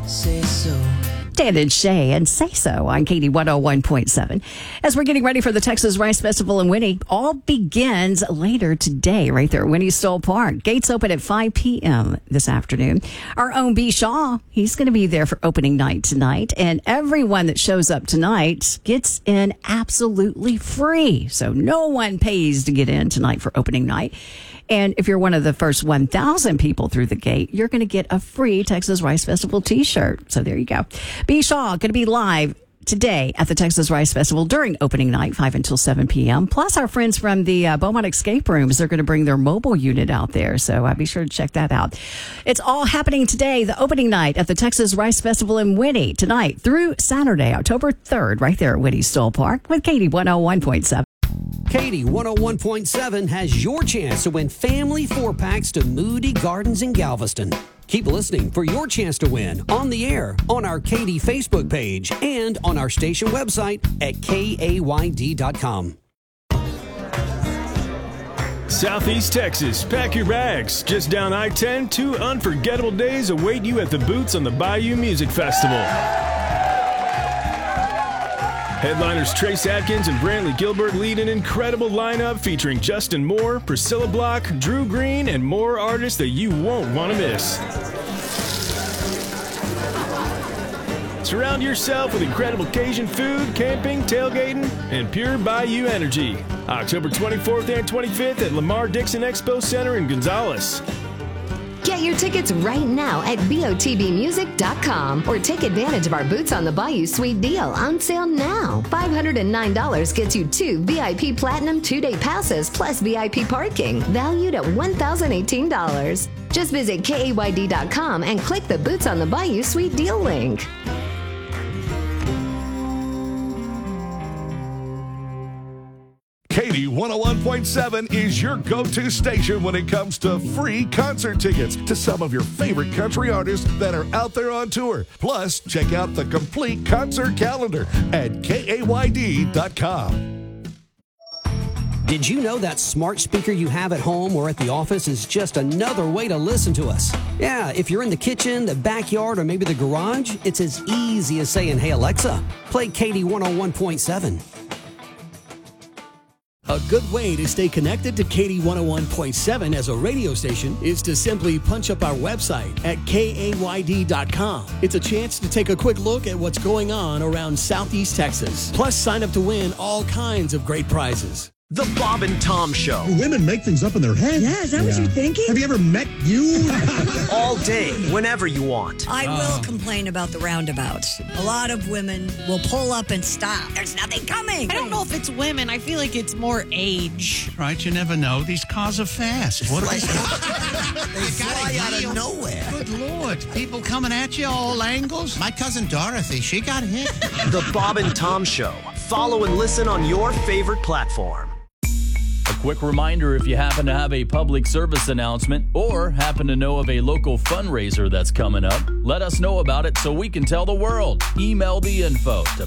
Say so. Dan and Shay and Say So on Katie 101.7. As we're getting ready for the Texas Rice Festival in Winnie, all begins later today right there at Winnie Stoll Park. Gates open at 5 p.m. this afternoon. Our own B. Shaw, he's going to be there for opening night tonight. And everyone that shows up tonight gets in absolutely free. So no one pays to get in tonight for opening night. And if you're one of the first 1,000 people through the gate, you're going to get a free Texas Rice Festival t-shirt. So there you go. B. Shaw going to be live today at the Texas Rice Festival during opening night, 5 until 7 p.m. Plus, our friends from the Beaumont Escape Rooms, they're going to bring their mobile unit out there. So be sure to check that out. It's all happening today, the opening night at the Texas Rice Festival in Winnie, tonight through Saturday, October 3rd, right there at Winnie Stoll Park with Katie 101.7. Katie 101.7 has your chance to win family 4-packs to Moody Gardens in Galveston. Keep listening for your chance to win on the air, on our Katie Facebook page, and on our station website at kayd.com. Southeast Texas, pack your bags. Just down I-10, 2 unforgettable days await you at the Boots on the Bayou Music Festival. Headliners Trace Adkins and Brantley Gilbert lead an incredible lineup featuring Justin Moore, Priscilla Block, Drew Green, and more artists that you won't want to miss. Surround yourself with incredible Cajun food, camping, tailgating, and pure Bayou energy. October 24th and 25th at Lamar Dixon Expo Center in Gonzales. Get your tickets right now at botbmusic.com or take advantage of our Boots on the Bayou Suite deal on sale now. $509 gets you 2 VIP Platinum 2-day passes plus VIP parking, valued at $1,018. Just visit kayd.com and click the Boots on the Bayou Suite deal link. Katie 101.7 is your go-to station when it comes to free concert tickets to some of your favorite country artists that are out there on tour. Plus, check out the complete concert calendar at kayd.com. Did you know that smart speaker you have at home or at the office is just another way to listen to us? Yeah, if you're in the kitchen, the backyard, or maybe the garage, it's as easy as saying, "Hey Alexa, play Katie 101.7. A good way to stay connected to Katie 101.7 as a radio station is to simply punch up our website at kayd.com. It's a chance to take a quick look at what's going on around Southeast Texas. Plus, sign up to win all kinds of great prizes. The Bob and Tom Show. Women make things up in their head. Yeah, is that what you're thinking? Have you ever met you? All day, whenever you want. I will complain about the roundabouts. A lot of women will pull up and stop. There's nothing coming. I don't know if it's women. I feel like it's more age. Right, you never know. These cars are fast. What They fly out of nowhere. Good Lord. People coming at you all angles. My cousin Dorothy, she got hit. The Bob and Tom Show. Follow and listen on your favorite platform. A quick reminder, if you happen to have a public service announcement or happen to know of a local fundraiser that's coming up, let us know about it so we can tell the world. Email the info to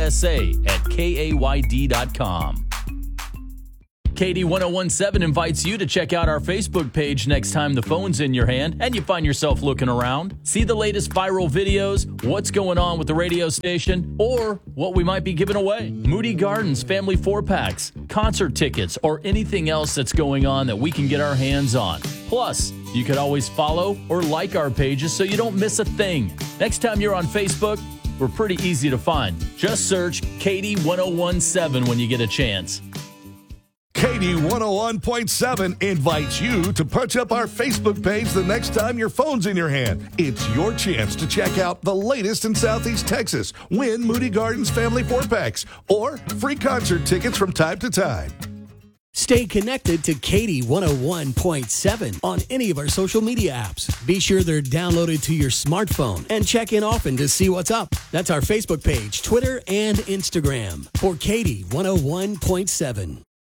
psa@kayd.com. Katie 101.7 invites you to check out our Facebook page next time the phone's in your hand and you find yourself looking around. See the latest viral videos, what's going on with the radio station, or what we might be giving away. Moody Gardens family 4-packs, concert tickets, or anything else that's going on that we can get our hands on. Plus, you can always follow or like our pages so you don't miss a thing. Next time you're on Facebook, we're pretty easy to find. Just search Katie 101.7 when you get a chance. Katie 101.7 invites you to punch up our Facebook page the next time your phone's in your hand. It's your chance to check out the latest in Southeast Texas, win Moody Gardens family 4-packs, or free concert tickets from time to time. Stay connected to Katie 101.7 on any of our social media apps. Be sure they're downloaded to your smartphone and check in often to see what's up. That's our Facebook page, Twitter, and Instagram for Katie 101.7.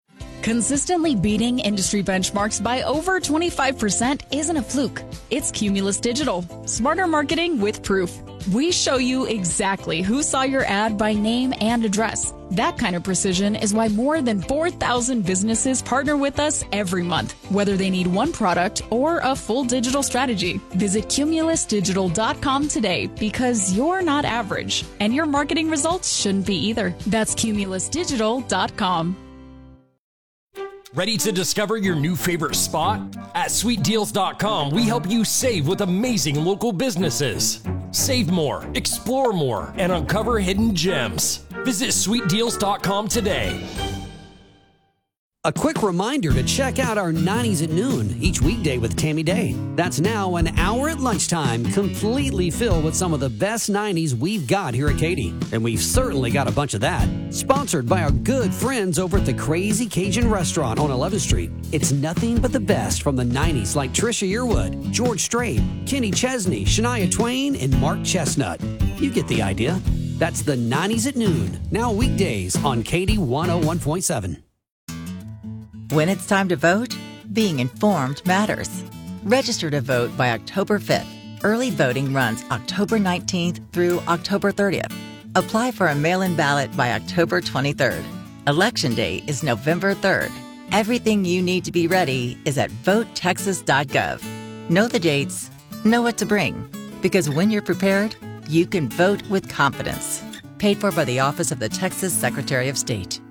Consistently beating industry benchmarks by over 25% isn't a fluke. It's Cumulus Digital. Smarter marketing with proof. We show you exactly who saw your ad by name and address. That kind of precision is why more than 4,000 businesses partner with us every month, whether they need one product or a full digital strategy. Visit cumulusdigital.com today because you're not average, and your marketing results shouldn't be either. That's cumulusdigital.com. Ready to discover your new favorite spot? At sweetdeals.com, we help you save with amazing local businesses. Save more, explore more, and uncover hidden gems. Visit sweetdeals.com today. A quick reminder to check out our 90s at noon each weekday with Tammy Day. That's now an hour at lunchtime, completely filled with some of the best 90s we've got here at Katy. And we've certainly got a bunch of that. Sponsored by our good friends over at the Crazy Cajun Restaurant on 11th Street. It's nothing but the best from the 90s like Trisha Yearwood, George Strait, Kenny Chesney, Shania Twain, and Mark Chestnut. You get the idea. That's the 90s at noon, now weekdays on Katy 101.7. When it's time to vote, being informed matters. Register to vote by October 5th. Early voting runs October 19th through October 30th. Apply for a mail-in ballot by October 23rd. Election Day is November 3rd. Everything you need to be ready is at votetexas.gov. Know the dates, know what to bring, because when you're prepared, you can vote with confidence. Paid for by the Office of the Texas Secretary of State.